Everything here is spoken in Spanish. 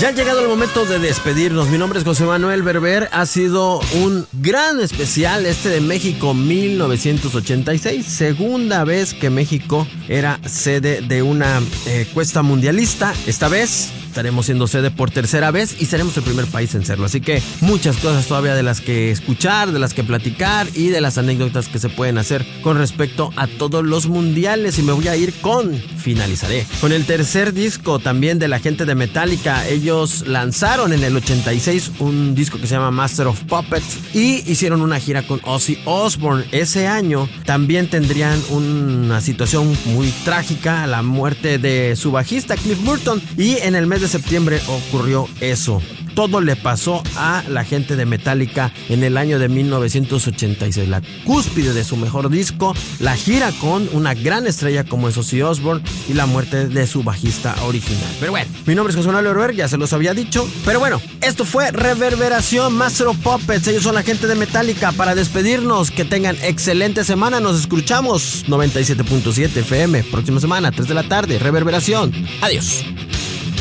Ya ha llegado el momento de despedirnos. Mi nombre es José Manuel Berber. Ha sido un gran especial de México 1986. Segunda vez que México era sede de una cuesta mundialista. Esta vez estaremos siendo sede por tercera vez y seremos el primer país en serlo. Así que muchas cosas todavía de las que escuchar, de las que platicar y de las anécdotas que se pueden hacer con respecto a todos los mundiales. Y me voy a ir finalizaré con el tercer disco también de la gente de Metallica. Ellos lanzaron en el 86 un disco que se llama Master of Puppets y hicieron una gira con Ozzy Osbourne. Ese año también tendrían una situación muy trágica, la muerte de su bajista Cliff Burton, y en el mes de septiembre ocurrió eso. Todo le pasó a la gente de Metallica en el año de 1986. La cúspide de su mejor disco, la gira con una gran estrella como es Ozzy Osbourne y la muerte de su bajista original. Pero bueno, mi nombre es José Manuel Berber, ya se los había dicho. Pero bueno, esto fue Reverberación Master of Puppets. Ellos son la gente de Metallica. Para despedirnos, que tengan excelente semana. Nos escuchamos 97.7 FM. Próxima semana, 3 de la tarde. Reverberación. Adiós.